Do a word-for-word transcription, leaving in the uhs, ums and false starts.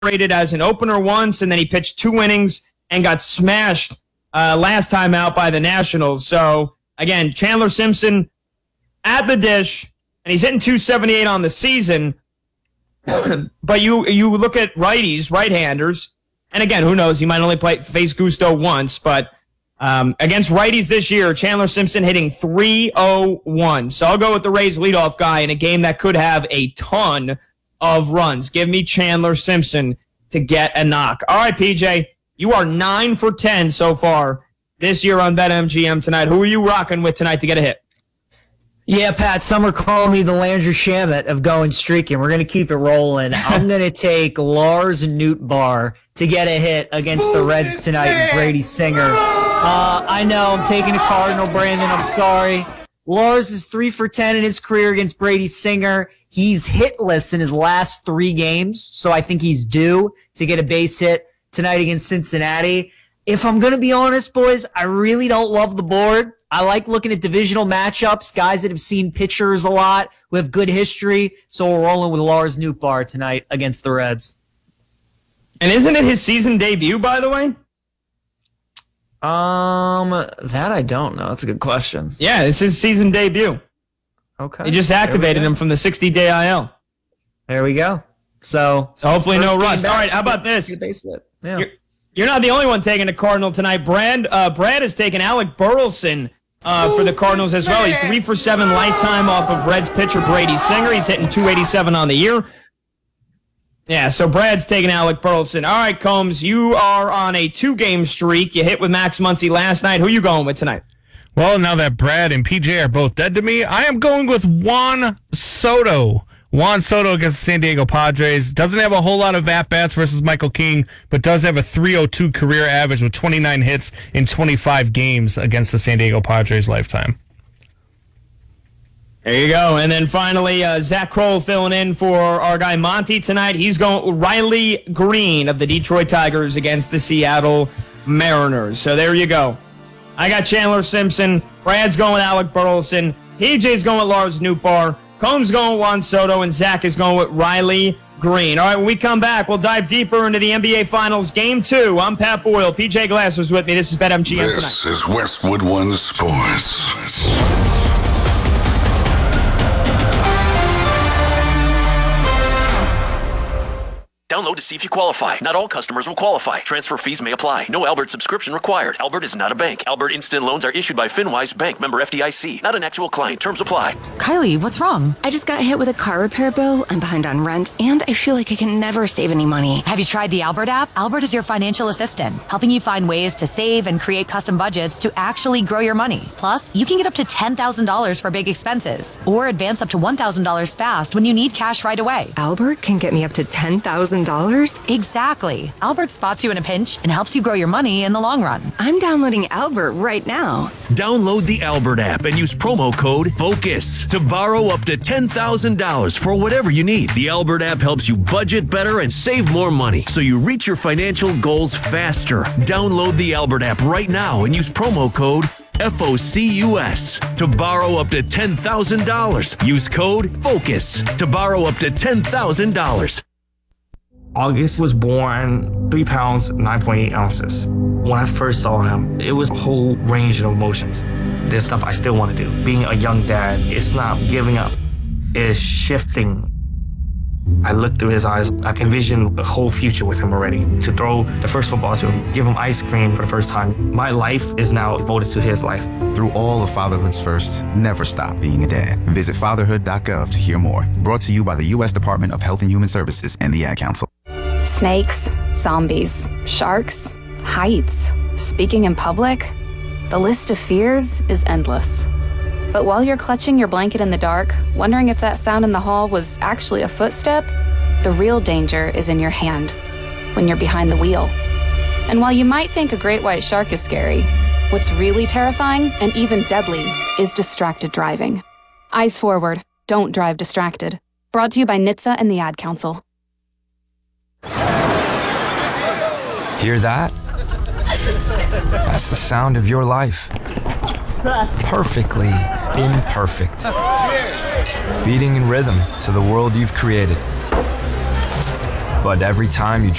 rated as an opener once, and then he pitched two innings and got smashed uh, last time out by the Nationals. So, again, Chandler Simpson at the dish, and he's hitting two seventy-eight on the season. But you you look at righties, right-handers, and again, who knows? He might only play face Gusto once, but um, against righties this year, Chandler Simpson hitting three oh one. So I'll go with the Rays leadoff guy in a game that could have a ton of runs. Give me Chandler Simpson to get a knock. All right, P J, you are nine for ten so far this year on BetMGM tonight. Who are you rocking with tonight to get a hit? Yeah, Pat, some are calling me the Landry Shamet of going streaking. We're going to keep it rolling. I'm going to take Lars Nootbaar to get a hit against the Reds tonight with Brady Singer. Uh, I know I'm taking a Cardinal, Brandon. I'm sorry. Lars is three for ten in his career against Brady Singer. He's hitless in his last three games, so I think he's due to get a base hit tonight against Cincinnati. If I'm going to be honest, boys, I really don't love the board. I like looking at divisional matchups, guys that have seen pitchers a lot, who have good history, so we're rolling with Lars Nootbaar tonight against the Reds. And isn't it his season debut, by the way? Um, that I don't know. That's a good question. Yeah, it's his season debut. Okay. He just activated him from the sixty-day I L. There we go. So, so hopefully no rust. All right, how about this? Yeah. You're, you're not the only one taking a Cardinal tonight. Brad, uh, Brad has taken Alec Burleson uh, for the Cardinals as well. He's three for seven lifetime off of Reds pitcher Brady Singer. He's hitting two eighty-seven on the year. Yeah, so Brad's taking Alec Burleson. All right, Combs, you are on a two-game streak. You hit with Max Muncy last night. Who you going with tonight? Well, now that Brad and P J are both dead to me, I am going with Juan Soto. Juan Soto against the San Diego Padres. Doesn't have a whole lot of at-bats versus Michael King, but does have a three oh two career average with twenty-nine hits in twenty-five games against the San Diego Padres lifetime. There you go. And then finally, uh, Zach Kroll filling in for our guy Monty tonight. He's going with Riley Green of the Detroit Tigers against the Seattle Mariners. So there you go. I got Chandler Simpson. Brad's going with Alec Burleson. P J's going with Lars Nootbaar. Combs going with Juan Soto. And Zach is going with Riley Green. All right, when we come back, we'll dive deeper into the N B A Finals Game two. I'm Pat Boyle. P J Glasser's with me. This is BetMGM tonight. This is Westwood One Sports. Download to see if you qualify. Not all customers will qualify. Transfer fees may apply. No Albert subscription required. Albert is not a bank. Albert Instant Loans are issued by FinWise Bank, member F D I C. Not an actual client. Terms apply. Kylie, what's wrong? I just got hit with a car repair bill. I'm behind on rent, and I feel like I can never save any money. Have you tried the Albert app? Albert is your financial assistant, helping you find ways to save and create custom budgets to actually grow your money. Plus, you can get up to ten thousand dollars for big expenses, or advance up to one thousand dollars fast when you need cash right away. Albert can get me up to ten thousand dollars? Exactly. Albert spots you in a pinch and helps you grow your money in the long run. I'm downloading Albert right now. Download the Albert app and use promo code FOCUS to borrow up to ten thousand dollars for whatever you need. The Albert app helps you budget better and save more money so you reach your financial goals faster. Download the Albert app right now and use promo code FOCUS to borrow up to ten thousand dollars. Use code FOCUS to borrow up to ten thousand dollars. August was born three pounds, nine point eight ounces. When I first saw him, it was a whole range of emotions. There's stuff I still want to do. Being a young dad, it's not giving up, it's shifting. I looked through his eyes. I can envision the whole future with him already. To throw the first football to him, give him ice cream for the first time. My life is now devoted to his life. Through all of fatherhood's firsts, never stop being a dad. Visit fatherhood dot gov to hear more. Brought to you by the U S Department of Health and Human Services and the Ad Council. Snakes, zombies, sharks, heights, speaking in public. The list of fears is endless. But while you're clutching your blanket in the dark, wondering if that sound in the hall was actually a footstep, the real danger is in your hand, when you're behind the wheel. And while you might think a great white shark is scary, what's really terrifying and even deadly is distracted driving. Eyes forward, don't drive distracted. Brought to you by N H T S A and the Ad Council. Hear that? That's the sound of your life. Perfectly imperfect. Beating in rhythm to the world you've created. But every time you